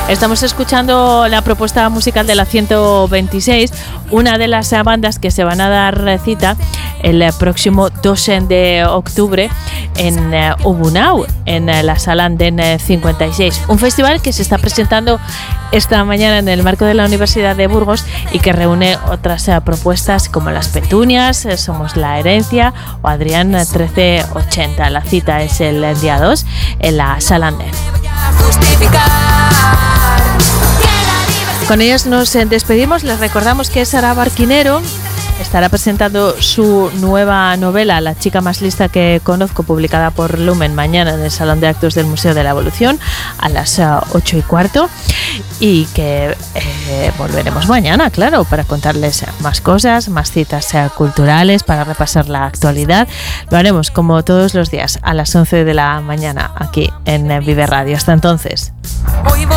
Estamos escuchando la propuesta musical de la 126, una de las bandas que se van a dar cita el próximo 2 de octubre en Ubunau, en la Sala Andén 56. Un festival que se está presentando esta mañana en el marco de la Universidad de Burgos y que reúne otras propuestas como Las Petunias, Somos la Herencia o Adrián 1380. La cita es el día 2 en la Sala Andén. Con ellos nos despedimos. Les recordamos que Sara Barquinero estará presentando su nueva novela, La chica más lista que conozco, publicada por Lumen, mañana en el Salón de Actos del Museo de la Evolución a las 8:15, y que volveremos mañana, claro, para contarles más cosas, más citas culturales, para repasar la actualidad. Lo haremos como todos los días a las 11 de la mañana aquí en Vive Radio. Hasta entonces.